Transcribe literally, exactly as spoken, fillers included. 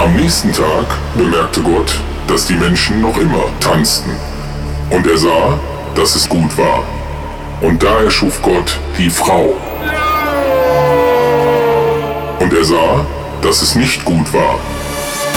Am nächsten Tag bemerkte Gott, dass die Menschen noch immer tanzten. Und er sah, dass es gut war. Und da erschuf Gott die Frau. Und er sah, dass es nicht gut war.